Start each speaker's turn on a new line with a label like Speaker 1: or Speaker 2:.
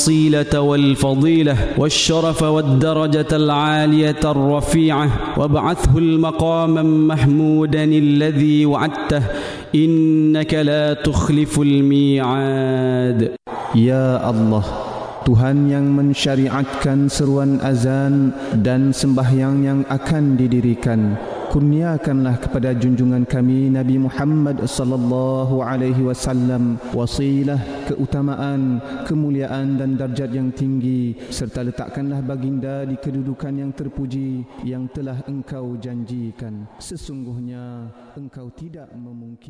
Speaker 1: الوسيلة والفضيلة والشرف والدرجة العالية الرفيعة وابعثه المقاما محمودا الذي وعدته إنك لا تخلف الميعاد.
Speaker 2: Ya Allah, Tuhan yang mensyariatkan seruan azan dan sembahyang yang akan didirikan, kurniakanlah kepada junjungan kami Nabi Muhammad sallallahu alaihi wasallam wasilah, keutamaan, kemuliaan dan darjat yang tinggi, serta letakkanlah baginda di kedudukan yang terpuji yang telah engkau janjikan. Sesungguhnya engkau tidak memungkinkan